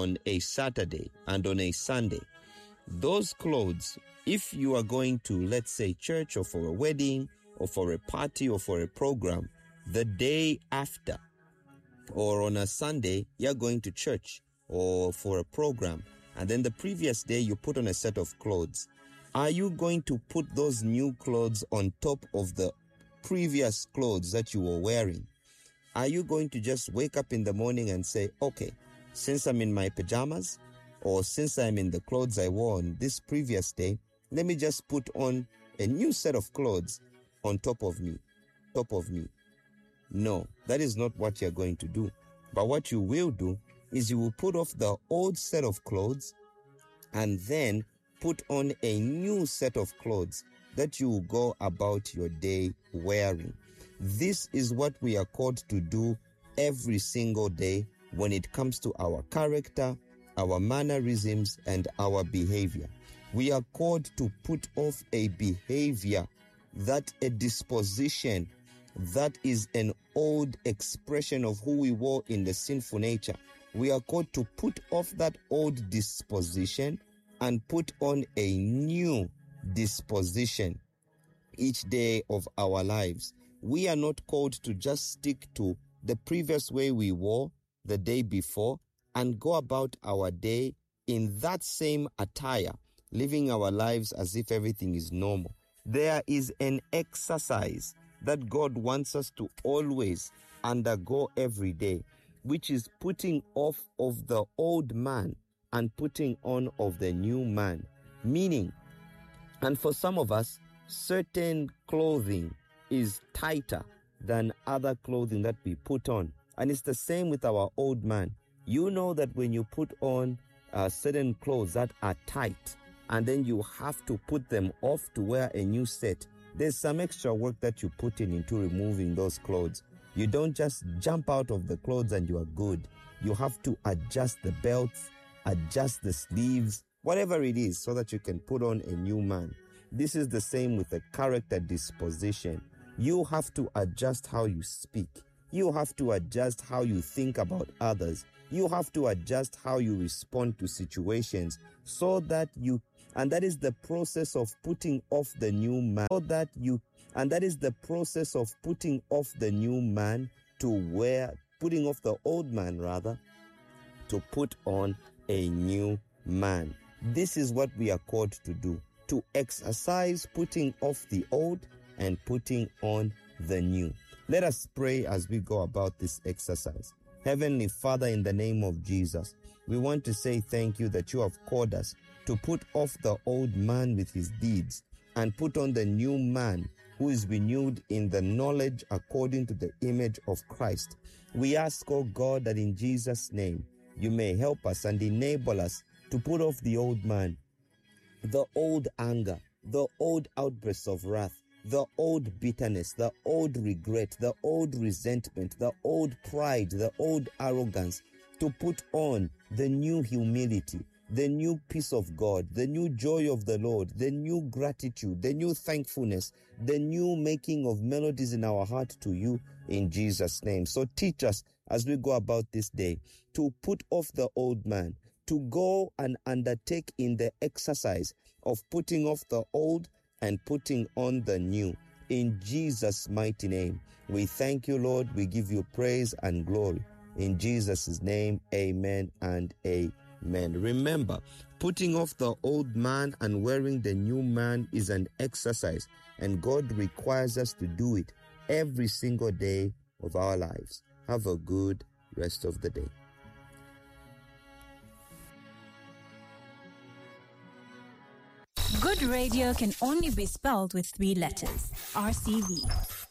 on a Saturday and on a Sunday, those clothes, if you are going to, let's say, church or for a wedding or for a party or for a program, the day after or on a Sunday, you're going to church or for a program, and then the previous day you put on a set of clothes. Are you going to put those new clothes on top of the previous clothes that you were wearing? Are you going to just wake up in the morning and say, okay, since I'm in my pajamas or since I'm in the clothes I wore on this previous day, let me just put on a new set of clothes on top of me? No, that is not what you're going to do. But what you will do is you will put off the old set of clothes and then put on a new set of clothes that you will go about your day wearing. This is what we are called to do every single day when it comes to our character, our mannerisms, and our behavior. We are called to put off a behavior, a disposition that is an old expression of who we were in the sinful nature. We are called to put off that old disposition and put on a new disposition each day of our lives. We are not called to just stick to the previous way we were the day before and go about our day in that same attire, living our lives as if everything is normal. There is an exercise that God wants us to always undergo every day, which is putting off of the old man and putting on of the new man. Meaning, and for some of us, certain clothing is tighter than other clothing that we put on. And it's the same with our old man. You know that when you put on certain clothes that are tight, and then you have to put them off to wear a new set, there's some extra work that you put into removing those clothes. You don't just jump out of the clothes and you are good. You have to adjust the belts, adjust the sleeves, whatever it is, so that you can put on a new man. This is the same with the character disposition. You have to adjust how you speak. You have to adjust how you think about others. You have to adjust how you respond to situations and that is the process of putting off the new man. Putting off the old man rather, to put on a new man. This is what we are called to do, to exercise putting off the old and putting on the new. Let us pray as we go about this exercise. Heavenly Father, in the name of Jesus, we want to say thank you that you have called us to put off the old man with his deeds and put on the new man who is renewed in the knowledge according to the image of Christ. We ask, oh God, that in Jesus' name you may help us and enable us to put off the old man, the old anger, the old outbursts of wrath, the old bitterness, the old regret, the old resentment, the old pride, the old arrogance, to put on the new humility, the new peace of God, the new joy of the Lord, the new gratitude, the new thankfulness, the new making of melodies in our heart to you in Jesus' name. So teach us as we go about this day to put off the old man, to go and undertake in the exercise of putting off the old and putting on the new. In Jesus' mighty name, we thank you, Lord. We give you praise and glory. In Jesus' name, amen and amen. Remember, putting off the old man and wearing the new man is an exercise, and God requires us to do it every single day of our lives. Have a good rest of the day. Good radio can only be spelled with 3 letters. RCV.